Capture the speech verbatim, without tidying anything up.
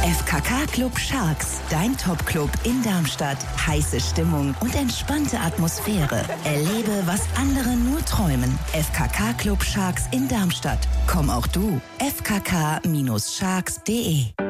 F K K Club Sharks, dein Top-Club in Darmstadt. Heiße Stimmung und entspannte Atmosphäre. Erlebe, was andere nur träumen. F K K Club Sharks in Darmstadt. Komm auch du. f k k Bindestrich sharks punkt de